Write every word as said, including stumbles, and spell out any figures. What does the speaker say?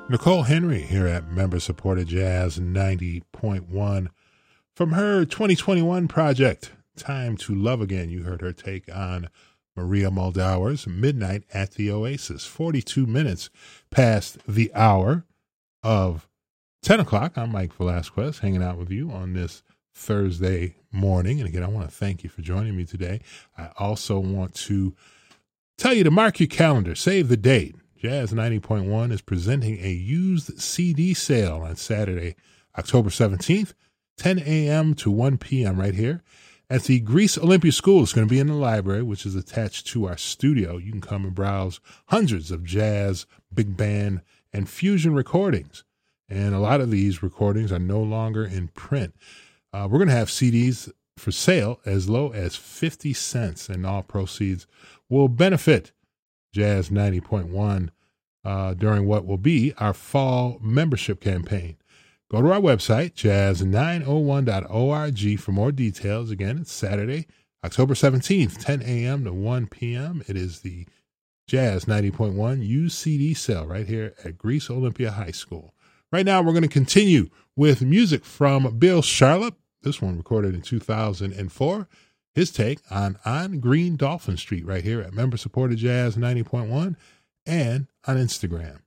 Nicole Henry here at Member Supported Jazz ninety point one. From her twenty twenty-one project, Time to Love Again, you heard her take on Maria Moldauer's Midnight at the Oasis. forty-two minutes past the hour of ten o'clock. I'm Mike Velasquez, hanging out with you on this Thursday morning. And again, I want to thank you for joining me today. I also want to tell you to mark your calendar, save the date. Jazz ninety point one is presenting a used C D sale on Saturday, October seventeenth, ten a.m. to one p.m. right here at the Greece Olympia School. It's going to be in the library, which is attached to our studio. You can come and browse hundreds of jazz, big band, and fusion recordings. And a lot of these recordings are no longer in print. Uh, we're going to have C Ds for sale as low as fifty cents, and all proceeds will benefit Jazz ninety point one uh, during what will be our fall membership campaign. Go to our website, jazz nine oh one dot org, for more details. Again, it's Saturday, October seventeenth, ten a.m. to one p.m. It is the Jazz ninety point one used C D sale right here at Greece Olympia High School. Right now, we're going to continue with music from Bill Charlap. This one recorded in two thousand four. His take on On Green Dolphin Street right here at Member Supported Jazz ninety point one and on Instagram.